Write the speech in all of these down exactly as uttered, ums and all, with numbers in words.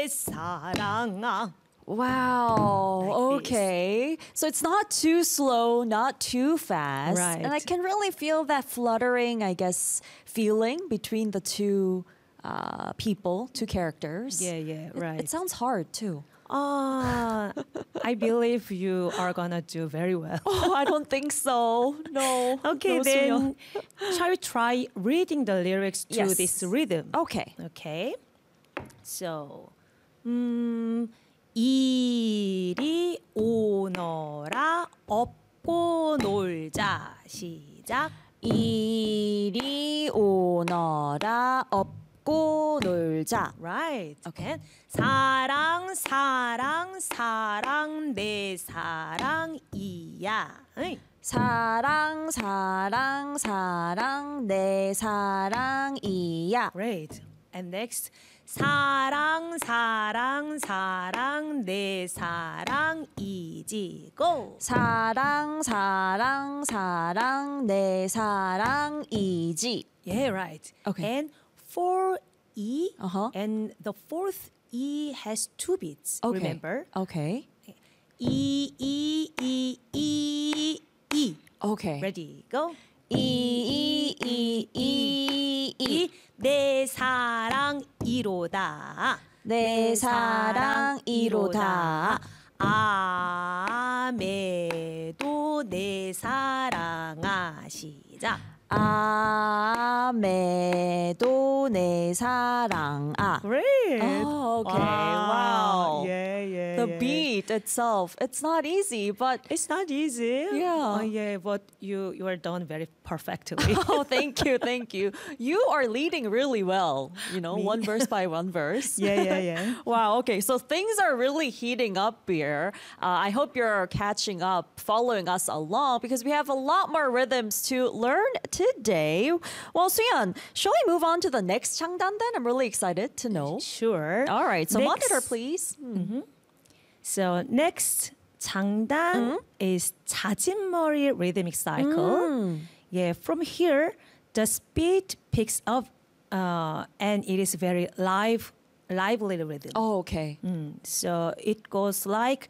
내 사랑아. Wow. Like okay. So it's not too slow, not too fast. Right. And I can really feel that fluttering, I guess, feeling between the two uh, people, two characters. Yeah, yeah, It- right. It, sounds hard too. Uh, I believe you are gonna do very well. Oh, I don't think so. No. Okay, No, then Suyeon. shall we try reading the lyrics to Yes. this rhythm? Okay. Okay. So, 음, 이리 오너라 업고 놀자. 시작. 이리 오너라 업고 놀자. Right. Okay. 사랑 사랑 사랑 내 사랑이야. 응. 사랑 사랑 사랑 내 사랑이야. Great. And next. 사랑 사랑 사랑 내 사랑이지. Go. 사랑 사랑 사랑 내 사랑이지. Yeah, right. Okay. And four E Uh-huh. and the fourth E has two beats. Okay. Remember? Okay. E E E E E. Okay. Ready? Go. 이이이이이 이 내 사랑 이로다. 내 사랑 이로다. 아메도 내 사랑아. 시작. 아메도 내 사랑아. Great. Oh, okay. Wow. Yeah, yeah. The yeah. beat itself, it's not easy, but It's not easy. Yeah. Oh, yeah, but you you are done very perfectly. oh, thank you, thank you. You are leading really well, you know, one verse by one verse. yeah, yeah, yeah. Wow, okay, so things are really heating up here. Uh, I hope you're catching up, following us along, because we have a lot more rhythms to learn today. Well, Suyeon, shall we move on to the next Changdan then? I'm really excited to know. Sure. All right, so Next- monitor, please. So next 장단 is 자진머리 rhythmic cycle. Yeah, from here the speed picks up uh, and it is very live, lively rhythm. Oh, okay. Mm, so it goes like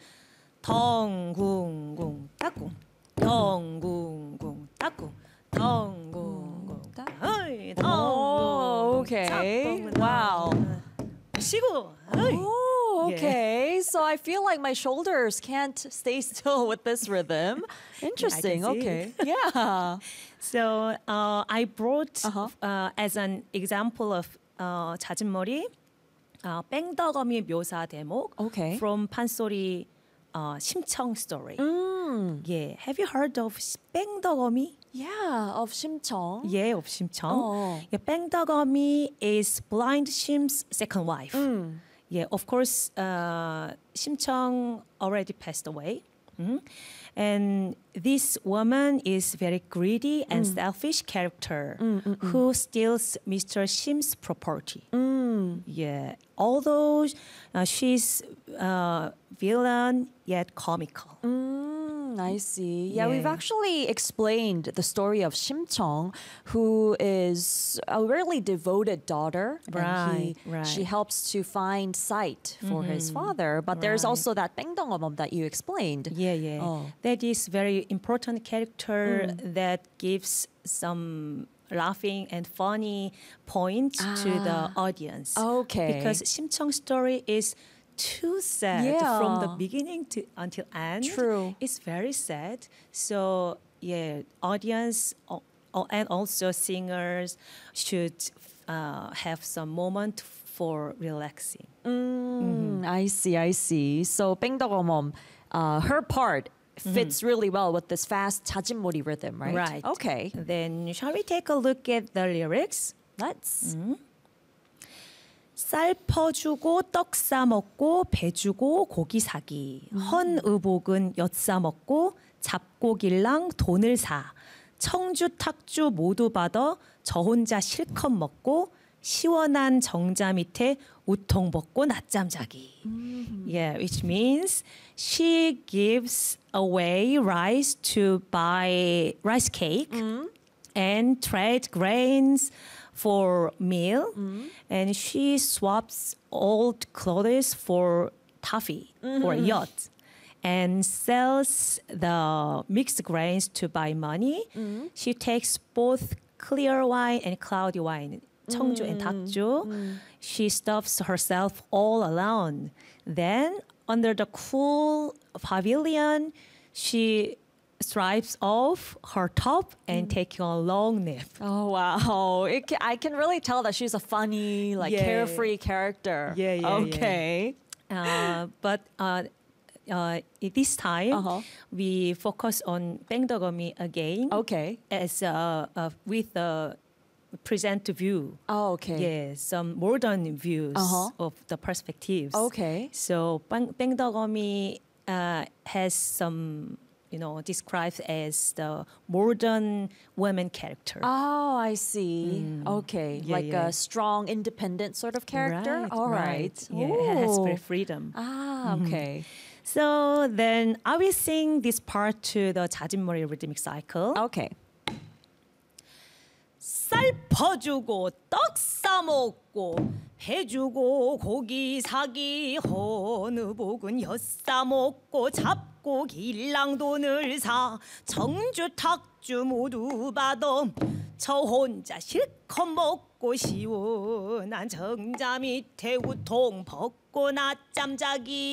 덩궁궁 따꿍 덩궁궁 따꿍 덩궁궁 어이 Oh, 덩궁궁 okay. 따꿍, Wow. 쉬고 어이. Oh, Yeah. okay. So I feel like my shoulders can't stay still with this rhythm. Interesting. see Okay. Yeah. So uh, I brought Uh-huh. uh, as an example of uh, 잦은머리 uh, 뺑덕어미 묘사 대목 Okay. from 판소리 uh, 심청 story. Mm. Yeah, have you heard of 뺑덕어미? Yeah, of 심청. Yeah, of 심청. Oh. Yeah, 뺑덕어미 is blind Shim's second wife. Mm. Yeah, of course, uh, 심청 already passed away. Mhm. And this woman is very greedy and selfish character who steals Mister Shim's property. Yeah, although uh, she's uh, villain yet comical. Mm, I see. Yeah, we've Yeah. actually explained the story of Shimchong, who is a really devoted daughter. and he, Right, She right. helps to find sight for his father. But there's Right. also that 뺑덩어멈 that you explained. Yeah, yeah. Oh. That is very important character that gives some laughing and funny points to the audience. Okay. Because 심청 story is too sad from the Yeah. beginning to until end. True. It's very sad. So yeah, audience uh, uh, and also singers should uh, have some moment for relaxing. Mm, I see, I see. So 뺑덕어멈, uh, her part fits really well with this fast 자진몰이 rhythm, right? Right. Okay. Then shall we take a look at the lyrics? Let's. 쌀 퍼주고 떡 싸먹고 배 주고 고기 사기 헌의복은 엿 싸먹고 잡고길랑 돈을 사 청주 탁주 모두 받아 저 혼자 실컷 먹고 시원한 정자 밑에 우통 벗고 낮잠 자기. Yeah, which means she gives away rice to buy rice cake and trade grains for meal, and she swaps old clothes for toffee or yacht, and sells the mixed grains to buy money. She takes both clear wine and cloudy wine, 청주 and 탁주. She stuffs herself all alone. Then, under the cool pavilion, she strips off her top and taking a long nap. Oh wow! It ca- I can really tell that she's a funny, like Yeah. carefree character. Yeah, yeah, yeah. Okay. Uh, but uh, uh, at this time, Uh-huh. we focus on 뺑덕어미 again Okay. as uh, uh, with the present view. Oh, okay. Yeah, some modern views Uh-huh. of the perspectives. Okay. So 뺑, 뺑덕어미 uh, has some, you know, described as the modern woman character. Oh, I see. Okay, Yeah, like yeah. a strong, independent sort of character. Right, All right. Yeah, it has Ooh. great freedom. Ah, okay. So then I will sing this part to the 자진머리 rhythmic cycle. Okay. 쌀 퍼주고 떡 싸먹고 배 주고 고기 사기 헌우복은 엿 싸먹고 잡고기 일랑 돈을 사 청주 탁주 모두 받아 저 혼자 실컷 먹고 시원한 정자 밑에 우통 벗고 낮잠 자기